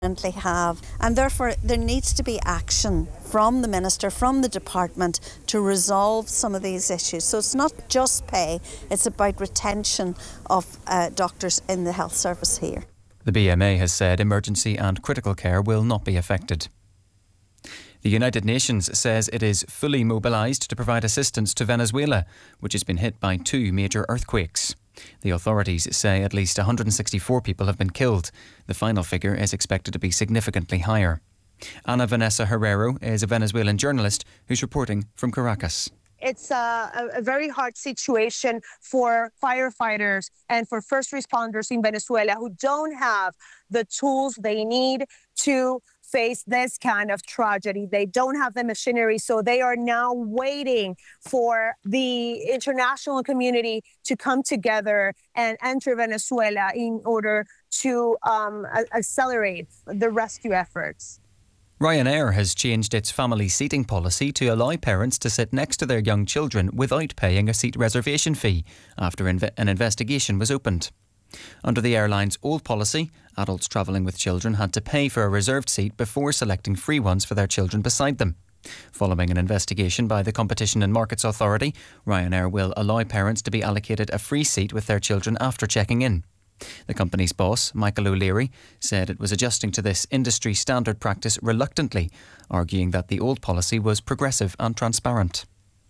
have, and therefore there needs to be action from the Minister, from the department, to resolve some of these issues. So it's not just pay, it's about retention of doctors in the health service here. The BMA has said emergency and critical care will not be affected. The United Nations says it is fully mobilised to provide assistance to Venezuela, which has been hit by 2 major earthquakes. The authorities say at least 164 people have been killed. The final figure is expected to be significantly higher. Ana Vanessa Herrero is a Venezuelan journalist who's reporting from Caracas. It's a very hard situation for firefighters and for first responders in Venezuela who don't have the tools they need to face this kind of tragedy. They don't have the machinery, so they are now waiting for the international community to come together and enter Venezuela in order to accelerate the rescue efforts. Ryanair has changed its family seating policy to allow parents to sit next to their young children without paying a seat reservation fee after an investigation was opened. Under the airline's old policy, adults travelling with children had to pay for a reserved seat before selecting free ones for their children beside them. Following an investigation by the Competition and Markets Authority, Ryanair will allow parents to be allocated a free seat with their children after checking in. The company's boss, Michael O'Leary, said it was adjusting to this industry standard practice reluctantly, arguing that the old policy was progressive and transparent.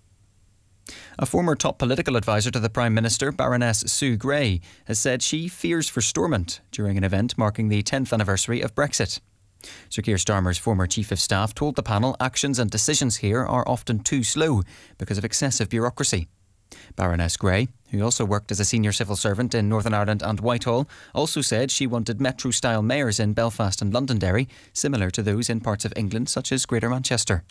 A former top political advisor to the Prime Minister, Baroness Sue Gray, has said she fears for Stormont during an event marking the 10th anniversary of Brexit. Sir Keir Starmer's former Chief of Staff told the panel actions and decisions here are often too slow because of excessive bureaucracy. Baroness Gray, who also worked as a senior civil servant in Northern Ireland and Whitehall, also said she wanted metro-style mayors in Belfast and Londonderry, similar to those in parts of England such as Greater Manchester.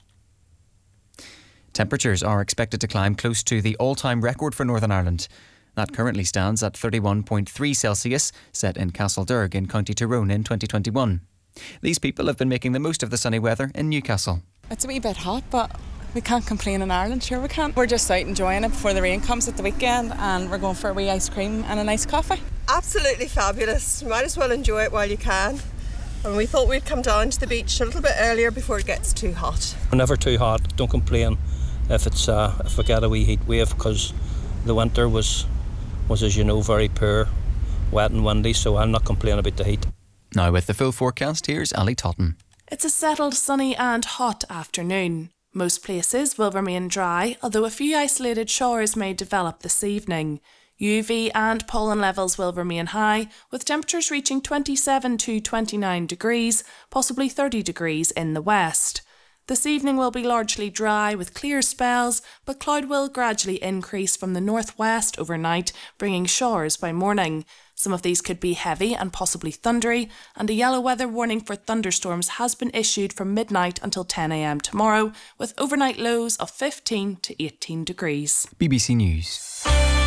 Temperatures are expected to climb close to the all-time record for Northern Ireland. That currently stands at 31.3 Celsius, set in Castlederg in County Tyrone in 2021. These people have been making the most of the sunny weather in Newcastle. It's a wee bit hot, but we can't complain in Ireland, sure we can't. We're just out enjoying it before the rain comes at the weekend, and we're going for a wee ice cream and a nice coffee. Absolutely fabulous. Might as well enjoy it while you can. And we thought we'd come down to the beach a little bit earlier before it gets too hot. Never too hot, don't complain if we get a wee heat wave, because the winter was as you know very poor, wet and windy, so I'll not complain about the heat. Now with the full forecast, here's Ali Totten. It's a settled, sunny and hot afternoon. Most places will remain dry, although a few isolated showers may develop this evening. UV and pollen levels will remain high, with temperatures reaching 27 to 29 degrees, possibly 30 degrees in the west. This evening will be largely dry with clear spells, but cloud will gradually increase from the northwest overnight, bringing showers by morning. Some of these could be heavy and possibly thundery, and a yellow weather warning for thunderstorms has been issued from midnight until 10 a.m. tomorrow, with overnight lows of 15 to 18 degrees. BBC News.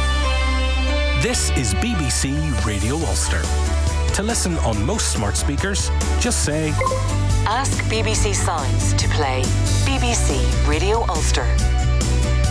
This is BBC Radio Ulster. To listen on most smart speakers, just say... Ask BBC Sounds to play BBC Radio Ulster.